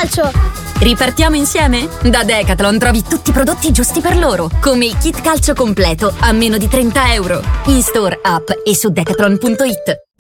calcio! Ripartiamo insieme? Da Decathlon trovi tutti i prodotti giusti per loro, come il kit calcio completo a meno di €30. In store, app e su decathlon.it.